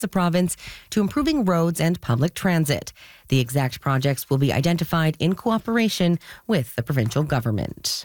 the province to improving roads and public transit. The exact projects will be identified in cooperation with the provincial government.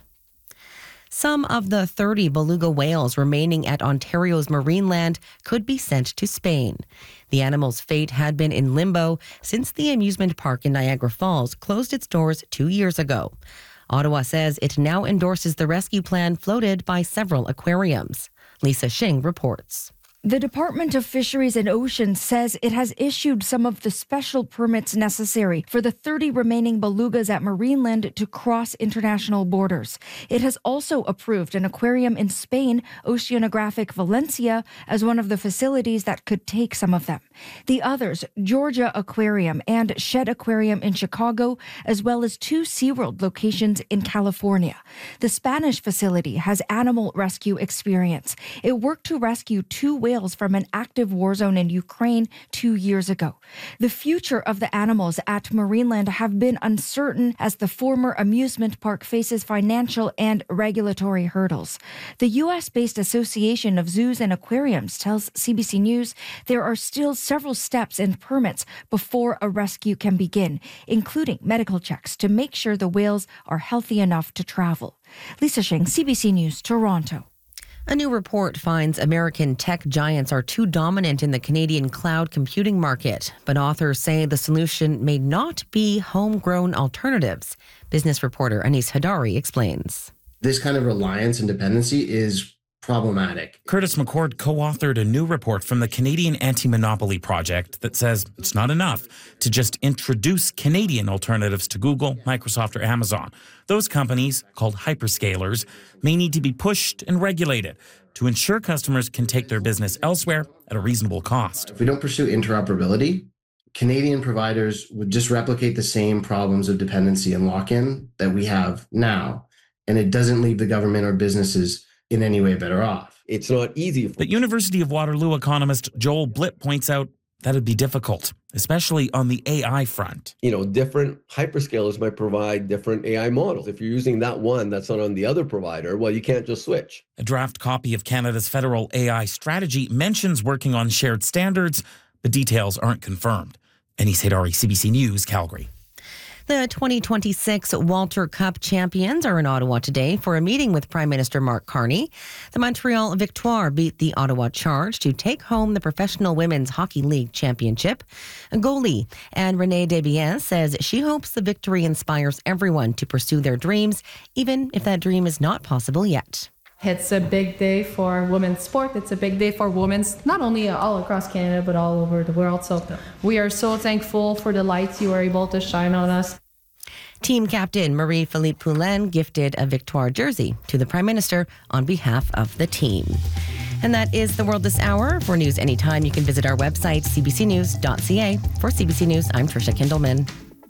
Some of the 30 beluga whales remaining at Ontario's Marineland could be sent to Spain. The animal's fate had been in limbo since the amusement park in Niagara Falls closed its doors 2 years ago. Ottawa says it now endorses the rescue plan floated by several aquariums. Lisa Shing reports. The Department of Fisheries and Oceans says it has issued some of the special permits necessary for the 30 remaining belugas at Marineland to cross international borders. It has also approved an aquarium in Spain, Oceanographic Valencia, as one of the facilities that could take some of them. The others, Georgia Aquarium and Shed Aquarium in Chicago, as well as 2 SeaWorld locations in California. The Spanish facility has animal rescue experience. It worked to rescue 2 whales from an active war zone in Ukraine 2 years ago. The future of the animals at Marineland have been uncertain as the former amusement park faces financial and regulatory hurdles. The U.S.-based Association of Zoos and Aquariums tells CBC News there are still several steps and permits before a rescue can begin, including medical checks to make sure the whales are healthy enough to travel. Lisa Shing, CBC News, Toronto. A new report finds American tech giants are too dominant in the Canadian cloud computing market, but authors say the solution may not be homegrown alternatives. Business reporter Anis Hadari explains. This kind of reliance and dependency is problematic. Curtis McCord co-authored a new report from the Canadian Anti-Monopoly Project that says it's not enough to just introduce Canadian alternatives to Google, Microsoft, or Amazon. Those companies, called hyperscalers, may need to be pushed and regulated to ensure customers can take their business elsewhere at a reasonable cost. If we don't pursue interoperability, Canadian providers would just replicate the same problems of dependency and lock-in that we have now, and it doesn't leave the government or businesses in any way better off. It's not easy. But University of Waterloo economist Joel Blitt points out that it'd be difficult, especially on the AI front. Different hyperscalers might provide different AI models. If you're using that one that's not on the other provider, well, you can't just switch. A draft copy of Canada's federal AI strategy mentions working on shared standards, but details aren't confirmed. Anis Hadari, CBC News, Calgary. The 2026 Walter Cup champions are in Ottawa today for a meeting with Prime Minister Mark Carney. The Montreal Victoire beat the Ottawa Charge to take home the Professional Women's Hockey League Championship. Goalie Anne Renee Desbiens says she hopes the victory inspires everyone to pursue their dreams, even if that dream is not possible yet. It's a big day for women's sport. It's a big day for women, not only all across Canada, but all over the world. So we are so thankful for the light you are able to shine on us. Team captain Marie-Philippe Poulin gifted a Victoire jersey to the Prime Minister on behalf of the team. And that is The World This Hour. For news anytime, you can visit our website, cbcnews.ca. For CBC News, I'm Tricia Kindleman.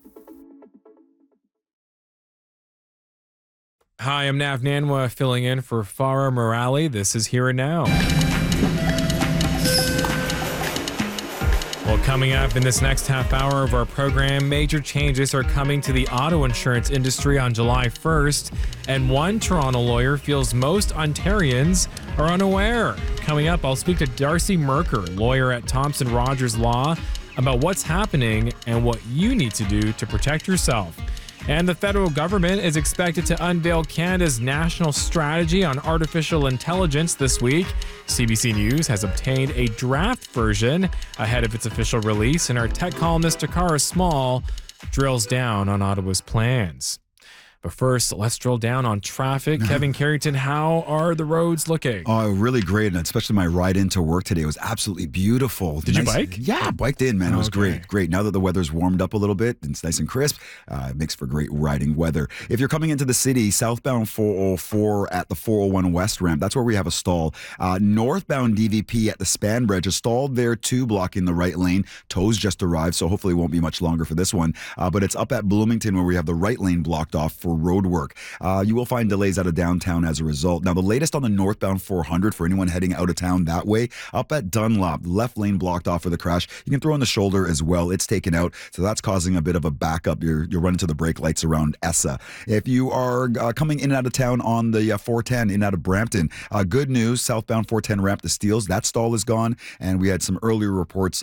Hi, I'm Nav Nanwa filling in for Farah Morali. This is Here and Now. Well, coming up in this next half hour of our program, major changes are coming to the auto insurance industry on July 1st, and one Toronto lawyer feels most Ontarians are unaware. Coming up, I'll speak to Darcy Merker, lawyer at Thompson Rogers Law, about what's happening and what you need to do to protect yourself. And the federal government is expected to unveil Canada's national strategy on artificial intelligence this week. CBC News has obtained a draft version ahead of its official release, and our tech columnist Takara Small drills down on Ottawa's plans. But first, let's drill down on traffic. Kevin Carrington, how are the roads looking? Oh, really great, and especially my ride into work today was absolutely beautiful. Did you bike? Yeah, biked in, man. It was great. Now that the weather's warmed up a little bit, it's nice and crisp. It makes for great riding weather. If you're coming into the city, southbound 404 at the 401 West ramp, that's where we have a stall. Northbound DVP at the Span Bridge, a stall there too, blocking the right lane. Tows just arrived, so hopefully it won't be much longer for this one. But it's up at Bloomington where we have the right lane blocked off for road work. You will find delays out of downtown as a result. Now, the latest on the northbound 400 for anyone heading out of town that way, up at Dunlop, left lane blocked off for the crash. You can throw in the shoulder as well. It's taken out, so that's causing a bit of a backup. You're running to the brake lights around Essa. If you are coming in and out of town on the 410 in and out of Brampton, good news, southbound 410 ramp to Steeles, that stall is gone, and we had some earlier reports